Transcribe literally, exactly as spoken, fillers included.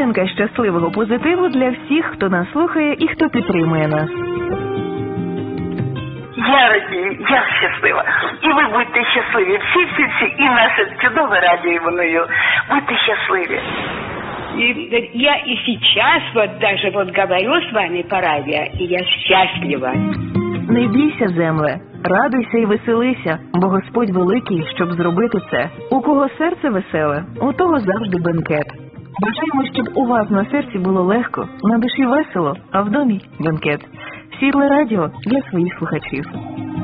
склянка щасливого позитиву для всіх, хто нас слухає і хто підтримує нас. Я радію, я щаслива. І ви будьте щасливі. Всі-всі-всі. І наше чудове радіо воною. Будьте щасливі. И я и сейчас вот даже вот говорю с вами по радио, и я счастлива. Не бійся, земле, радуйся і веселися, бо Господь великий, щоб зробити це. У кого серце веселе, у того завжди бенкет. Бажаємо, щоб у вас на серці було легко, на душі весело, а в домі бенкет. Світле радіо для своїх слухачів.